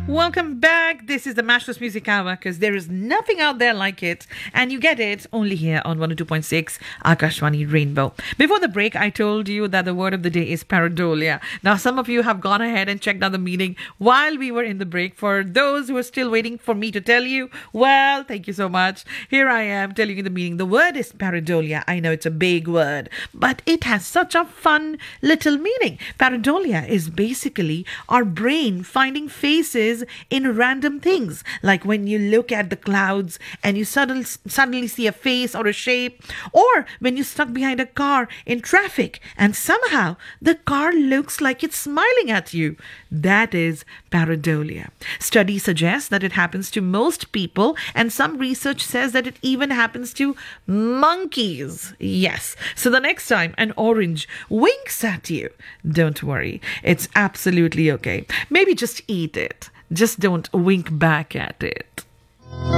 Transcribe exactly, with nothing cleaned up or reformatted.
Welcome back. This is the Mashless Music Hour because there is nothing out there like it, and you get it only here on one oh two point six Akashvani Rainbow. Before the break, I told you that the word of the day is pareidolia. Now, some of you have gone ahead and checked out the meaning while we were in the break. For those who are still waiting for me to tell you, well, thank you so much. Here I am telling you the meaning. The word is pareidolia. I know it's a big word, but it has such a fun little meaning. Pareidolia is basically our brain finding faces in random things, like when you look at the clouds and you suddenly suddenly see a face or a shape, or when you're stuck behind a car in traffic and somehow the car looks like it's smiling at you. That is pareidolia. Studies suggest that it happens to most people, and some research says that it even happens to monkeys. Yes. So the next time an orange winks at you, don't worry. It's absolutely okay. Maybe just eat it. Just don't wink back at it.